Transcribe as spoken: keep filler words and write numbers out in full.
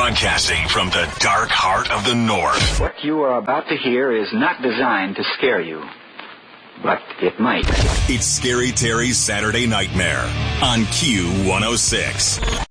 Broadcasting from the dark heart of the North. What you are about to hear is not designed to scare you, but it might. It's Scary Terry's Saturday Nightmare on Q one oh six.